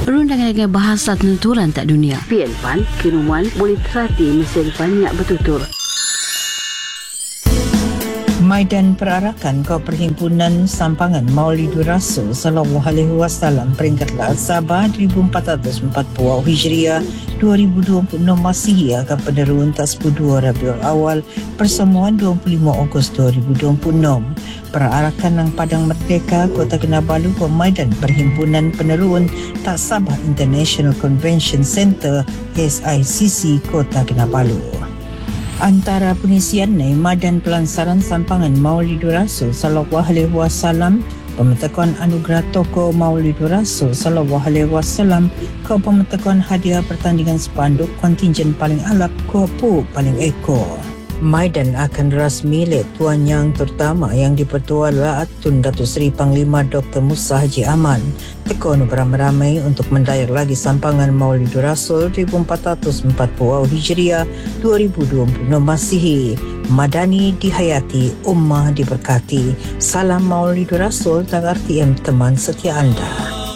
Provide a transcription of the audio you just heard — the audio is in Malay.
Perundangan dengan bahasa penuturan tak dunia. Pian Pan, Kiruman boleh terhati mesin banyak bertutur. Maidan perarakan ke Perhimpunan Sampangan Maulidur Rasul Sallallahu Alaihi Wasallam peringkat Sabah 1440 Hijriah 2026 Masihi akan penerun tasbu 2 Rabiul Awal persamuan 25 Ogos 2026. Perarakan ng Padang Merdeka Kota Kinabalu ke Maidan Perhimpunan Penerun Tak Sabah International Convention Center SICC Kota Kinabalu. Antara pengisian Naimah dan pelansaran sampangan Maulidur Rasul Sallallahu Alaihi Wasallam, pemetakan anugerah tokoh Maulidur Rasul Sallallahu Alaihi Wasallam ke pemetakan hadiah pertandingan spanduk kontingen paling alap ke paling ekor. Maidan akan rasmi oleh Tuan Yang Terutama yang dipertua adalah Tun Datuk Seri Panglima Dr. Musa Haji Aman. Tekun beramai-ramai untuk mendayak lagi sampangan Maulidur Rasul 1440 Hijriah 2026 Masihi. Madani dihayati, ummah diberkati. Salam Maulidur Rasul, tak RTM teman setia anda.